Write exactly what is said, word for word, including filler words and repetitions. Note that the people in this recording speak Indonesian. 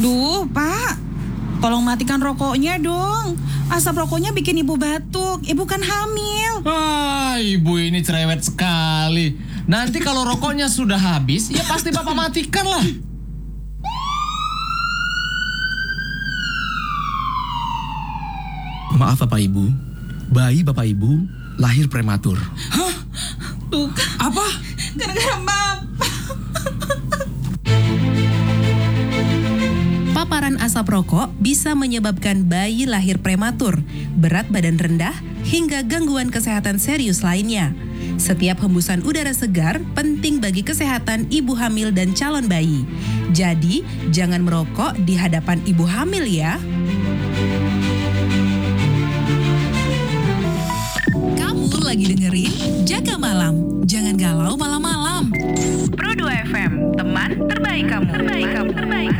Duh, Pak. Tolong matikan rokoknya dong. Asap rokoknya bikin ibu batuk. Ibu kan hamil. Ah, ibu ini cerewet sekali. Nanti kalau rokoknya sudah habis, ya pasti Bapak matikan lah. Maaf Bapak Ibu, bayi Bapak Ibu lahir prematur. Hah? Tuh kan. Apa? Gara-gara Bapak. Paparan asap rokok bisa menyebabkan bayi lahir prematur, berat badan rendah, hingga gangguan kesehatan serius lainnya. Setiap hembusan udara segar penting bagi kesehatan ibu hamil dan calon bayi. Jadi, jangan merokok di hadapan ibu hamil ya. Kamu lagi dengerin Jaga Malam. Jangan galau malam-malam. Pro dua F M, teman terbaik kamu. Terbaik kamu. Terbaik.